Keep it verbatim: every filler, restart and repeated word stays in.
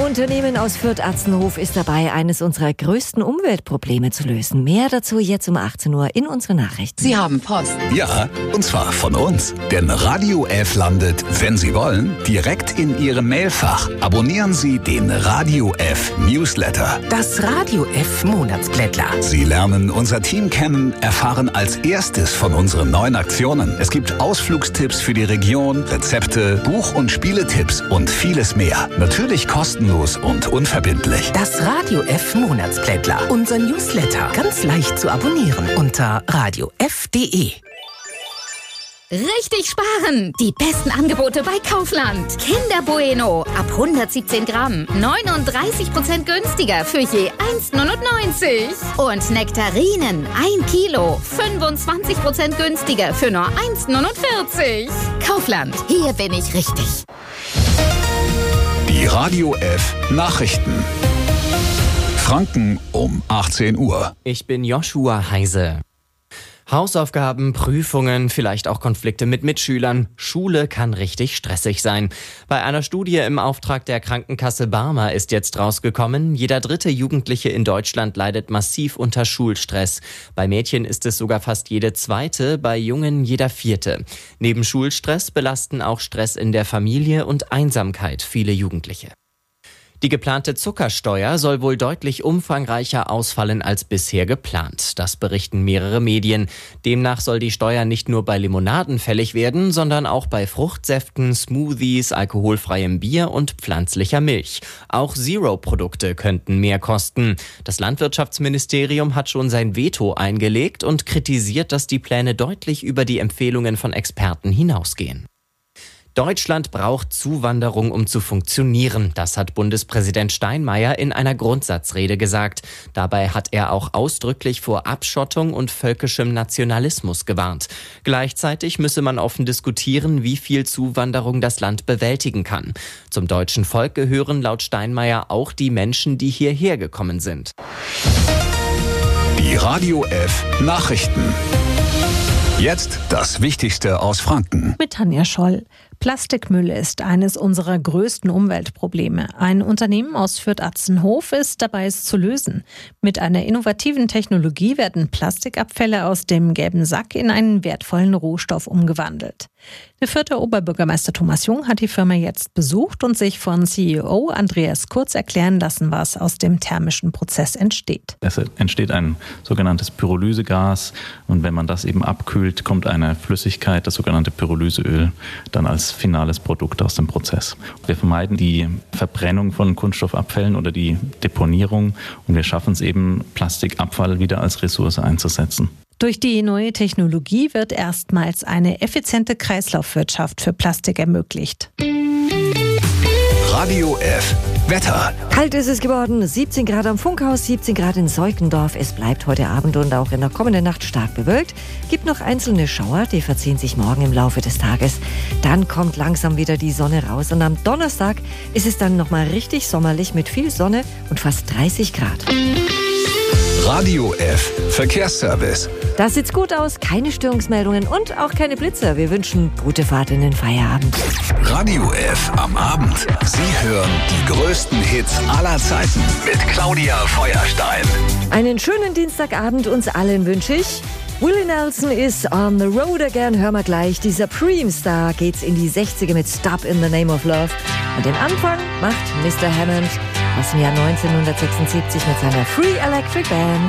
Unternehmen aus Fürth-Atzenhof ist dabei, eines unserer größten Umweltprobleme zu lösen. Mehr dazu jetzt um achtzehn Uhr in unseren Nachrichten. Sie haben Post. Ja, und zwar von uns. Denn Radio F landet, wenn Sie wollen, direkt in Ihrem Mailfach. Abonnieren Sie den Radio F Newsletter. Das Radio F Monatsblättler. Sie lernen unser Team kennen, erfahren als erstes von unseren neuen Aktionen. Es gibt Ausflugstipps für die Region, Rezepte, Buch- und Spieletipps und vieles mehr. Natürlich kostenlos und unverbindlich. Das Radio F Monatsblättler. Unser Newsletter. Ganz leicht zu abonnieren unter radio f punkt de. Richtig sparen! Die besten Angebote bei Kaufland. Kinder Bueno ab hundertsiebzehn Gramm. neununddreißig Prozent günstiger für je eins neunundneunzig. Und Nektarinen ein Kilo. fünfundzwanzig Prozent günstiger für nur eins neunundvierzig. Kaufland, hier bin ich richtig. Die Radio F Nachrichten. Franken um achtzehn Uhr. Ich bin Joshua Heise. Hausaufgaben, Prüfungen, vielleicht auch Konflikte mit Mitschülern. Schule kann richtig stressig sein. Bei einer Studie im Auftrag der Krankenkasse Barmer ist jetzt rausgekommen, jeder dritte Jugendliche in Deutschland leidet massiv unter Schulstress. Bei Mädchen ist es sogar fast jede zweite, bei Jungen jeder vierte. Neben Schulstress belasten auch Stress in der Familie und Einsamkeit viele Jugendliche. Die geplante Zuckersteuer soll wohl deutlich umfangreicher ausfallen als bisher geplant. Das berichten mehrere Medien. Demnach soll die Steuer nicht nur bei Limonaden fällig werden, sondern auch bei Fruchtsäften, Smoothies, alkoholfreiem Bier und pflanzlicher Milch. Auch Zero-Produkte könnten mehr kosten. Das Landwirtschaftsministerium hat schon sein Veto eingelegt und kritisiert, dass die Pläne deutlich über die Empfehlungen von Experten hinausgehen. Deutschland braucht Zuwanderung, um zu funktionieren. Das hat Bundespräsident Steinmeier in einer Grundsatzrede gesagt. Dabei hat er auch ausdrücklich vor Abschottung und völkischem Nationalismus gewarnt. Gleichzeitig müsse man offen diskutieren, wie viel Zuwanderung das Land bewältigen kann. Zum deutschen Volk gehören laut Steinmeier auch die Menschen, die hierher gekommen sind. Die Radio F Nachrichten. Jetzt das Wichtigste aus Franken. Mit Tanja Scholl. Plastikmüll ist eines unserer größten Umweltprobleme. Ein Unternehmen aus Fürth-Atzenhof ist dabei, es zu lösen. Mit einer innovativen Technologie werden Plastikabfälle aus dem gelben Sack in einen wertvollen Rohstoff umgewandelt. Der Fürther Oberbürgermeister Thomas Jung hat die Firma jetzt besucht und sich von C E O Andreas Kurz erklären lassen, was aus dem thermischen Prozess entsteht. Es entsteht ein sogenanntes Pyrolysegas und wenn man das eben abkühlt, kommt eine Flüssigkeit, das sogenannte Pyrolyseöl, dann als finales Produkt aus dem Prozess. Wir vermeiden die Verbrennung von Kunststoffabfällen oder die Deponierung und wir schaffen es eben, Plastikabfall wieder als Ressource einzusetzen. Durch die neue Technologie wird erstmals eine effiziente Kreislaufwirtschaft für Plastik ermöglicht. Radio F Wetter. Kalt ist es geworden, siebzehn Grad am Funkhaus, siebzehn Grad in Seukendorf. Es bleibt heute Abend und auch in der kommenden Nacht stark bewölkt. Gibt noch einzelne Schauer, die verziehen sich morgen im Laufe des Tages. Dann kommt langsam wieder die Sonne raus und am Donnerstag ist es dann nochmal richtig sommerlich mit viel Sonne und fast dreißig Grad. Radio F Verkehrsservice. Das sieht gut aus, keine Störungsmeldungen und auch keine Blitzer. Wir wünschen gute Fahrt in den Feierabend. Radio F am Abend. Sie hören die größten Hits aller Zeiten mit Claudia Feuerstein. Einen schönen Dienstagabend uns allen wünsche ich. Willie Nelson ist on the road again. Hören wir gleich. Die Supreme Star geht's in die sechziger mit Stop in the Name of Love. Und den Anfang macht Mister Hammond aus dem Jahr neunzehnhundertsechsundsiebzig mit seiner Free Electric Band.